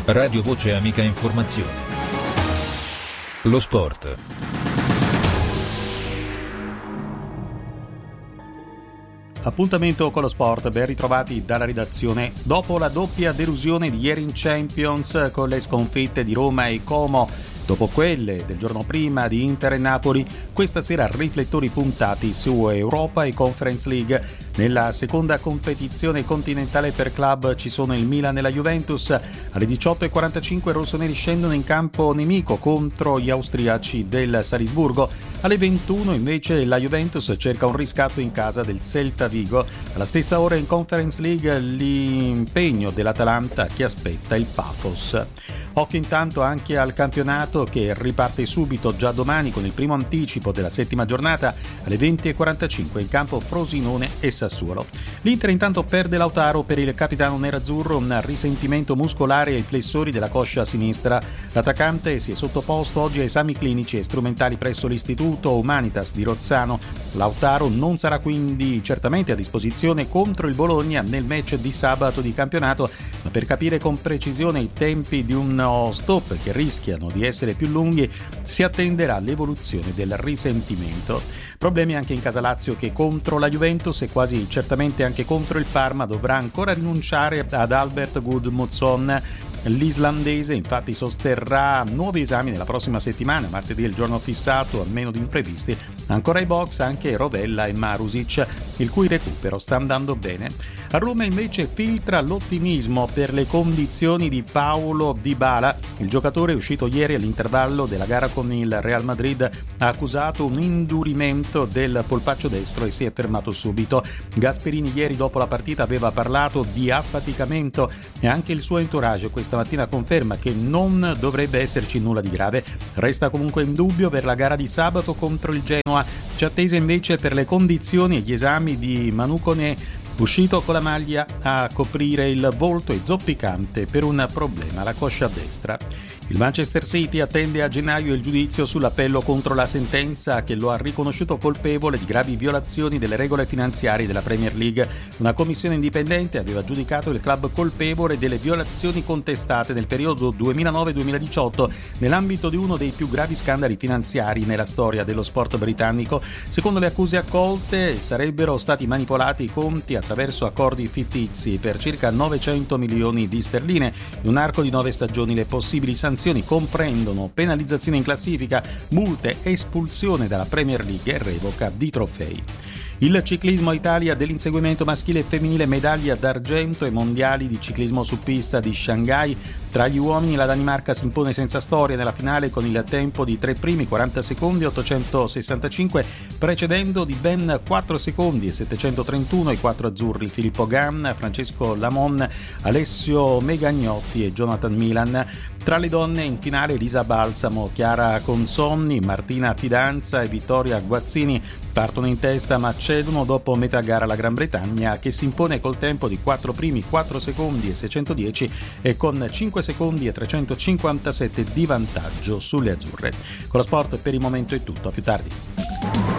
Radio Voce Amica Informazioni. Lo sport. Appuntamento con lo sport, ben ritrovati dalla redazione. Dopo la doppia delusione di ieri in Champions con le sconfitte di Roma e Como, dopo quelle del giorno prima di Inter e Napoli, questa sera riflettori puntati su Europa e Conference League. Nella seconda competizione continentale per club ci sono il Milan e la Juventus. Alle 18:45 i rossoneri scendono in campo nemico contro gli austriaci del Salisburgo. Alle 21 invece la Juventus cerca un riscatto in casa del Celta Vigo. Alla stessa ora in Conference League l'impegno dell'Atalanta che aspetta il Paphos. Occhio intanto anche al campionato che riparte subito già domani con il primo anticipo della settima giornata alle 20:45 in campo Frosinone e Sassuolo. L'Inter intanto perde Lautaro, per il capitano nerazzurro un risentimento muscolare ai flessori della coscia sinistra. L'attaccante si è sottoposto oggi a esami clinici e strumentali presso l'Istituto Humanitas di Rozzano. Lautaro non sarà quindi certamente a disposizione contro il Bologna nel match di sabato di campionato, ma per capire con precisione i tempi di uno stop che rischiano di essere più lunghi si attenderà l'evoluzione del risentimento. Problemi anche in casa Lazio che contro la Juventus e quasi certamente anche contro il Parma dovrà ancora rinunciare ad Albert Gudmundsson. L'islandese infatti sosterrà nuovi esami nella prossima settimana, martedì è il giorno fissato, a meno di imprevisti. Ancora ai box anche Rovella e Marusic, il cui recupero sta andando bene. A Roma invece filtra l'ottimismo per le condizioni di Paulo Dybala. Il giocatore uscito ieri all'intervallo della gara con il Real Madrid ha accusato un indurimento del polpaccio destro e si è fermato subito. Gasperini ieri dopo la partita aveva parlato di affaticamento e anche il suo entourage questa mattina conferma che non dovrebbe esserci nulla di grave. Resta comunque in dubbio per la gara di sabato contro il Genoa. C'è attesa invece per le condizioni e gli esami di Manu Koné, uscito con la maglia a coprire il volto e zoppicante per un problema alla coscia destra. Il Manchester City attende a gennaio il giudizio sull'appello contro la sentenza che lo ha riconosciuto colpevole di gravi violazioni delle regole finanziarie della Premier League. Una commissione indipendente aveva giudicato il club colpevole delle violazioni contestate nel periodo 2009-2018 nell'ambito di uno dei più gravi scandali finanziari nella storia dello sport britannico. Secondo le accuse accolte sarebbero stati manipolati i conti attraverso accordi fittizi per circa 900 milioni di sterline. In un arco di 9 stagioni le possibili sanzioni comprendono penalizzazione in classifica, multe, espulsione dalla Premier League e revoca di trofei. Il ciclismo Italia dell'inseguimento maschile e femminile, medaglia d'argento ai mondiali di ciclismo su pista di Shanghai. Tra gli uomini la Danimarca si impone senza storia nella finale con il tempo di 3 primi 40 secondi 865, precedendo di ben 4 secondi e 731 i 4 azzurri Filippo Gann, Francesco Lamon, Alessio Megagnotti e Jonathan Milan. Tra le donne in finale Elisa Balsamo, Chiara Consonni, Martina Fidanza e Vittoria Guazzini partono in testa ma cedono dopo metà gara la Gran Bretagna, che si impone col tempo di 4 primi 4 secondi e 610 e con 5 secondi e 357 di vantaggio sulle azzurre. Con lo sport per il momento è tutto, a più tardi.